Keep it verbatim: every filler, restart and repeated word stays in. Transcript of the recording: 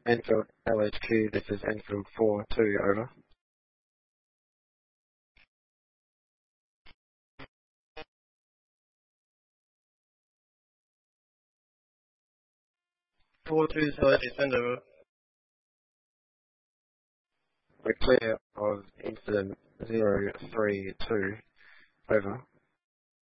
Enfield L H Q, this is Enfield four two, over. four two, solid, send over. We're clear of incident zero three two, over.